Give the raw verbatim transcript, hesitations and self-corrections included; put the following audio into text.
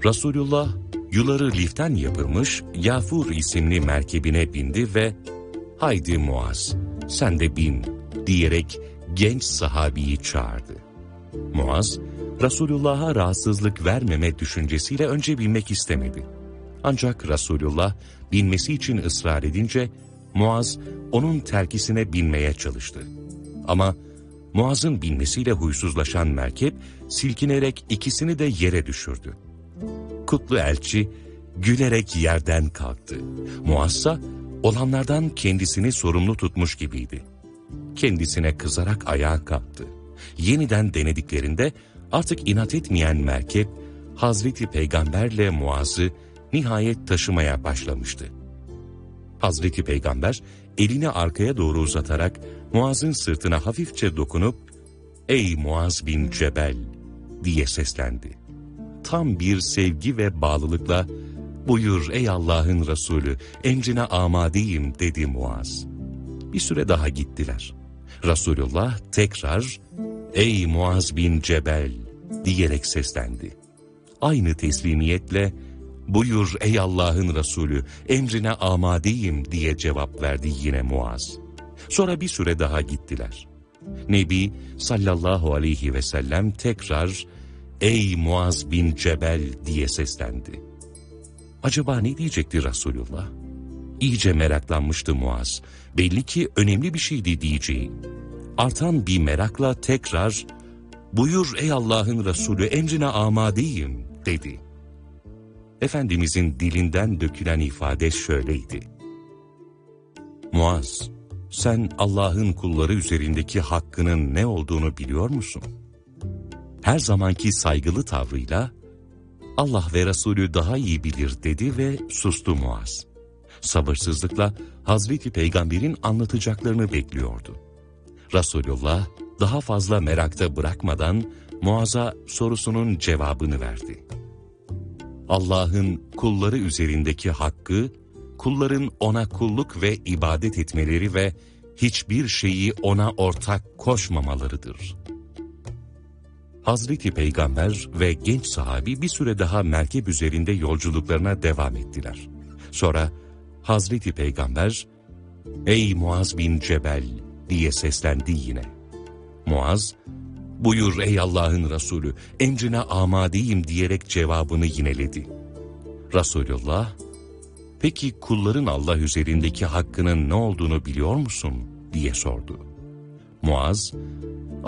Resulullah, yuları liften yapılmış Yafur isimli merkebine bindi ve "Haydi Muaz, sen de bin" diyerek genç sahabiyi çağırdı. Muaz, Resulullah'a rahatsızlık vermeme düşüncesiyle önce binmek istemedi. Ancak Resulullah binmesi için ısrar edince Muaz onun terkisine binmeye çalıştı. Ama Muaz'ın binmesiyle huysuzlaşan merkep silkinerek ikisini de yere düşürdü. Kutlu elçi gülerek yerden kalktı. Muaz'sa olanlardan kendisini sorumlu tutmuş gibiydi. Kendisine kızarak ayağa kalktı. Yeniden denediklerinde artık inat etmeyen merkep Hazreti Peygamberle Muaz'ı nihayet taşımaya başlamıştı. Hazreti Peygamber elini arkaya doğru uzatarak Muaz'ın sırtına hafifçe dokunup "Ey Muaz bin Cebel" diye seslendi. Tam bir sevgi ve bağlılıkla "Buyur ey Allah'ın Resulü, emrine amadeyim" dedi Muaz. Bir süre daha gittiler. Resulullah tekrar "Ey Muaz bin Cebel" diyerek seslendi. Aynı teslimiyetle "Buyur ey Allah'ın Resulü, emrine amadeyim" diye cevap verdi yine Muaz. Sonra bir süre daha gittiler. Nebi sallallahu aleyhi ve sellem tekrar "Ey Muaz bin Cebel" diye seslendi. Acaba ne diyecekti Resulullah? İyice meraklanmıştı Muaz. Belli ki önemli bir şeydi diyeceği. Artan bir merakla tekrar "Buyur ey Allah'ın Resulü, emrine amadeyim" dedi. Efendimizin dilinden dökülen ifade şöyleydi: "Muaz, sen Allah'ın kulları üzerindeki hakkının ne olduğunu biliyor musun?" Her zamanki saygılı tavrıyla "Allah ve Resulü daha iyi bilir" dedi ve sustu Muaz. Sabırsızlıkla Hazreti Peygamber'in anlatacaklarını bekliyordu. Resulullah daha fazla merakta bırakmadan Muaz'a sorusunun cevabını verdi. Allah'ın kulları üzerindeki hakkı, kulların ona kulluk ve ibadet etmeleri ve hiçbir şeyi ona ortak koşmamalarıdır. Hazreti Peygamber ve genç sahabi bir süre daha merkep üzerinde yolculuklarına devam ettiler. Sonra Hazreti Peygamber "Ey Muaz bin Cebel" diye seslendi yine. Muaz, "Buyur ey Allah'ın Resulü, emrine amadeyim" diyerek cevabını yineledi. Resulullah, "Peki kulların Allah üzerindeki hakkının ne olduğunu biliyor musun?" diye sordu. Muaz,